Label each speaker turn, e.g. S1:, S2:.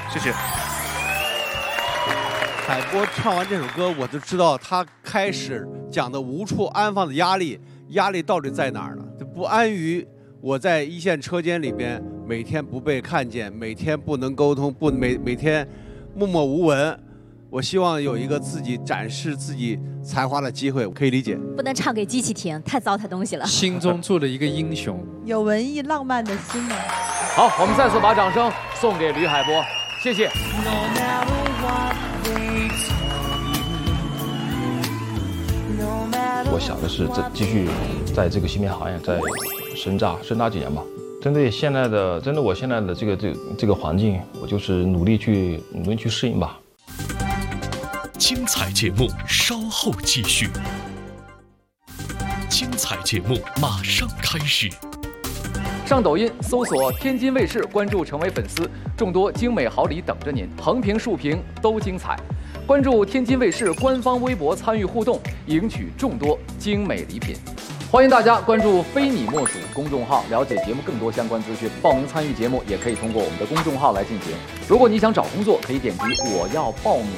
S1: 谢谢。
S2: 海波唱完这首歌，我就知道他开始讲的无处安放的压力，压力到底在哪儿呢？就不安于我在一线车间里边每天不被看见，每天不能沟通，每天默默无闻。我希望有一个自己展示自己才华的机会，可以理解。
S3: 不能唱给机器听，太糟蹋东西了。
S4: 心中住了一个英雄，
S5: 有文艺浪漫的心呢。
S6: 好，我们再次把掌声送给吕海波，谢谢。
S7: 我想的是继续在这个芯片行业再深扎几年吧。针对我现在的这个环境，我就是努力去适应吧。
S8: 精彩节目稍后继续，精彩节目马上开始。
S6: 上抖音搜索天津卫视，关注成为粉丝，众多精美好礼等着您，横屏竖屏都精彩。关注天津卫视官方微博参与互动，赢取众多精美礼品。欢迎大家关注非你莫属公众号，了解节目更多相关资讯。报名参与节目也可以通过我们的公众号来进行。如果你想找工作，可以点击我要报名。